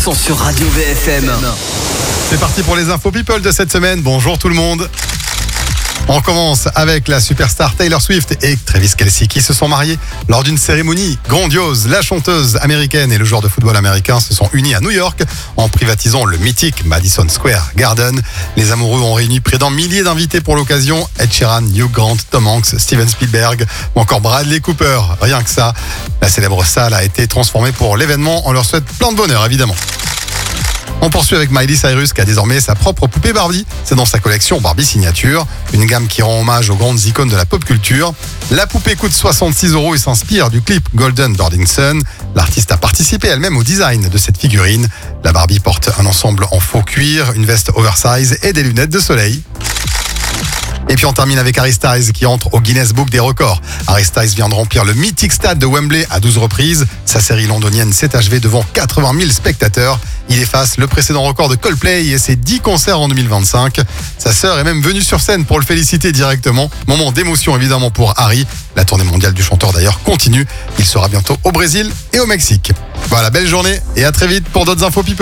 sont sur Radio VFM. C'est parti pour les infos people de cette semaine. Bonjour tout le monde. On commence avec la superstar Taylor Swift et Travis Kelce qui se sont mariés lors d'une cérémonie grandiose. La chanteuse américaine et le joueur de football américain se sont unis à New York en privatisant le mythique Madison Square Garden. Les amoureux ont réuni près d'un millier d'invités pour l'occasion. Ed Sheeran, Hugh Grant, Tom Hanks, Steven Spielberg ou encore Bradley Cooper. Rien que ça, la célèbre salle a été transformée pour l'événement. On leur souhaite plein de bonheur évidemment. On poursuit avec Miley Cyrus qui a désormais sa propre poupée Barbie. C'est dans sa collection Barbie Signature, une gamme qui rend hommage aux grandes icônes de la pop culture. La poupée coûte 66 € et s'inspire du clip Golden Darling Sun. L'artiste a participé elle-même au design de cette figurine. La Barbie porte un ensemble en faux cuir, une veste oversize et des lunettes de soleil. Et puis on termine avec Harry Styles qui entre au Guinness Book des records. Harry Styles vient de remplir le mythique stade de Wembley à 12 reprises. Sa série londonienne s'est achevée devant 80 000 spectateurs. Il efface le précédent record de Coldplay et ses 10 concerts en 2025. Sa sœur est même venue sur scène pour le féliciter directement. Moment d'émotion évidemment pour Harry. La tournée mondiale du chanteur d'ailleurs continue. Il sera bientôt au Brésil et au Mexique. Voilà, belle journée et à très vite pour d'autres infos people.